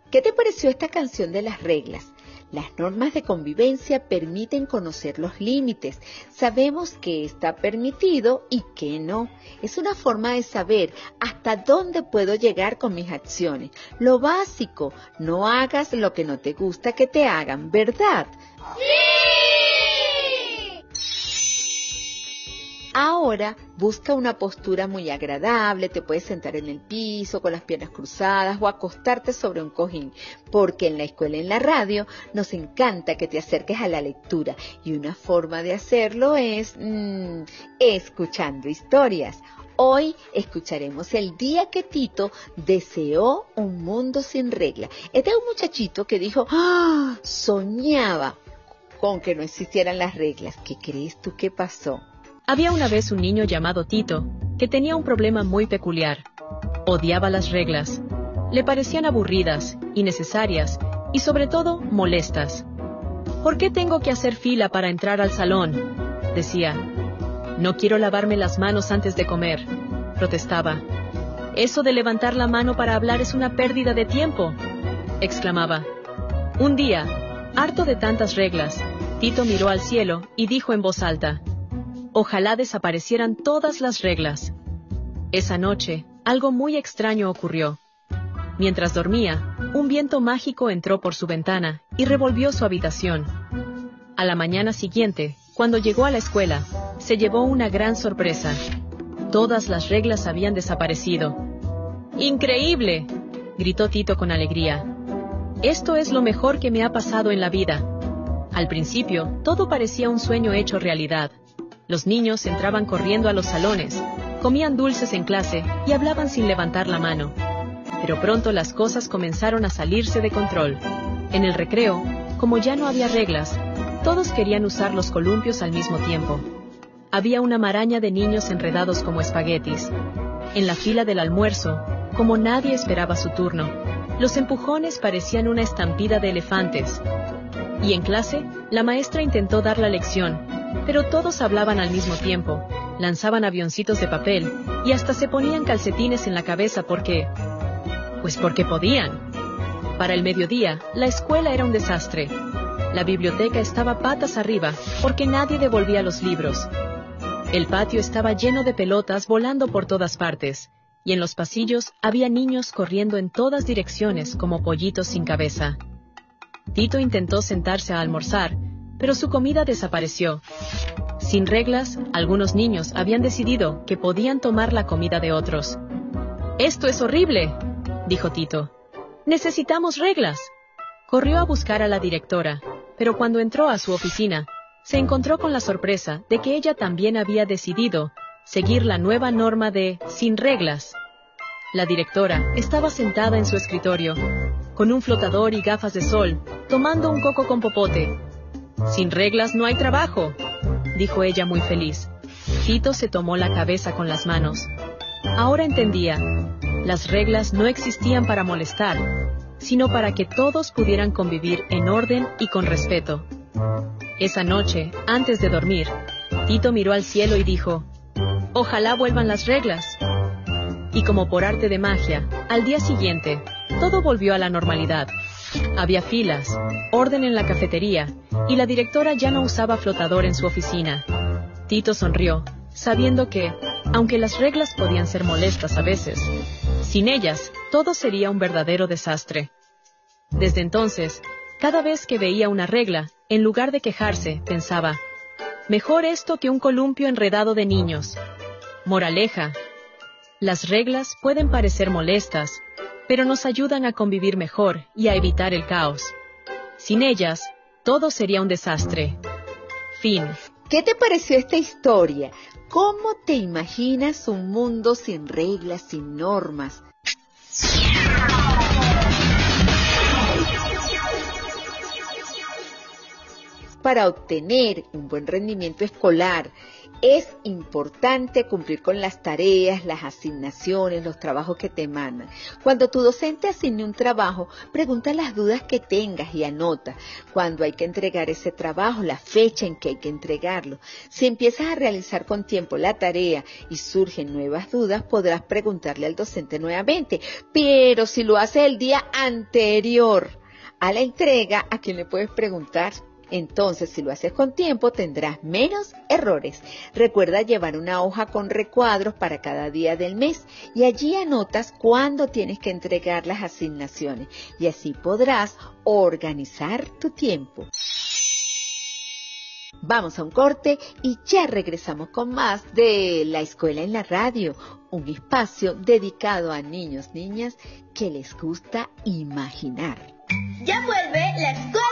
¿Qué te pareció esta canción de las reglas? Las normas de convivencia permiten conocer los límites. Sabemos qué está permitido y qué no. Es una forma de saber hasta dónde puedo llegar con mis acciones. Lo básico, no hagas lo que no te gusta que te hagan, ¿verdad? ¡Sí! Ahora busca una postura muy agradable, te puedes sentar en el piso con las piernas cruzadas o acostarte sobre un cojín, porque en la escuela y en la radio nos encanta que te acerques a la lectura y una forma de hacerlo es escuchando historias. Hoy escucharemos el día que Tito deseó un mundo sin reglas. Este es un muchachito que dijo, soñaba con que no existieran las reglas. ¿Qué crees tú que pasó? Había una vez un niño llamado Tito, que tenía un problema muy peculiar. Odiaba las reglas. Le parecían aburridas, innecesarias y sobre todo molestas. ¿Por qué tengo que hacer fila para entrar al salón?, decía. No quiero lavarme las manos antes de comer, protestaba. Eso de levantar la mano para hablar es una pérdida de tiempo, exclamaba. Un día, harto de tantas reglas, Tito miró al cielo y dijo en voz alta: ojalá desaparecieran todas las reglas. Esa noche, algo muy extraño ocurrió. Mientras dormía, un viento mágico entró por su ventana y revolvió su habitación. A la mañana siguiente, cuando llegó a la escuela, se llevó una gran sorpresa. Todas las reglas habían desaparecido. ¡Increíble!, gritó Tito con alegría. Esto es lo mejor que me ha pasado en la vida. Al principio, todo parecía un sueño hecho realidad. Los niños entraban corriendo a los salones, comían dulces en clase y hablaban sin levantar la mano. Pero pronto las cosas comenzaron a salirse de control. En el recreo, como ya no había reglas, todos querían usar los columpios al mismo tiempo. Había una maraña de niños enredados como espaguetis. En la fila del almuerzo, como nadie esperaba su turno, los empujones parecían una estampida de elefantes. Y en clase, la maestra intentó dar la lección, pero todos hablaban al mismo tiempo, lanzaban avioncitos de papel y hasta se ponían calcetines en la cabeza porque podían. Para el mediodía, la escuela era un desastre. La biblioteca estaba patas arriba porque nadie devolvía los libros. El patio estaba lleno de pelotas volando por todas partes, y en los pasillos había niños corriendo en todas direcciones como pollitos sin cabeza. Tito intentó sentarse a almorzar, pero su comida desapareció. Sin reglas, algunos niños habían decidido que podían tomar la comida de otros. «¡Esto es horrible!», dijo Tito. «Necesitamos reglas». Corrió a buscar a la directora, pero cuando entró a su oficina, se encontró con la sorpresa de que ella también había decidido seguir la nueva norma de «sin reglas». La directora estaba sentada en su escritorio, con un flotador y gafas de sol, tomando un coco con popote. «Sin reglas no hay trabajo», dijo ella muy feliz. Tito se tomó la cabeza con las manos. Ahora entendía. Las reglas no existían para molestar, sino para que todos pudieran convivir en orden y con respeto. Esa noche, antes de dormir, Tito miró al cielo y dijo: «Ojalá vuelvan las reglas». Y como por arte de magia, al día siguiente, todo volvió a la normalidad. Había filas, orden en la cafetería, y la directora ya no usaba flotador en su oficina. Tito sonrió, sabiendo que, aunque las reglas podían ser molestas a veces, sin ellas, todo sería un verdadero desastre. Desde entonces, cada vez que veía una regla, en lugar de quejarse, pensaba: «Mejor esto que un columpio enredado de niños». Moraleja: las reglas pueden parecer molestas, pero nos ayudan a convivir mejor y a evitar el caos. Sin ellas, todo sería un desastre. Fin. ¿Qué te pareció esta historia? ¿Cómo te imaginas un mundo sin reglas, sin normas? Para obtener un buen rendimiento escolar Es importante cumplir con las tareas, las asignaciones, los trabajos que te mandan. Cuando tu docente asigne un trabajo, pregunta las dudas que tengas y anota cuando hay que entregar ese trabajo, la fecha en que hay que entregarlo. Si empiezas a realizar con tiempo la tarea y surgen nuevas dudas, podrás preguntarle al docente nuevamente. Pero si lo haces el día anterior a la entrega, ¿a quién le puedes preguntar? Entonces, si lo haces con tiempo, tendrás menos errores. Recuerda llevar una hoja con recuadros para cada día del mes y allí anotas cuándo tienes que entregar las asignaciones y así podrás organizar tu tiempo. Vamos a un corte y ya regresamos con más de La Escuela en la Radio, un espacio dedicado a niños, niñas que les gusta imaginar. Ya vuelve La Escuela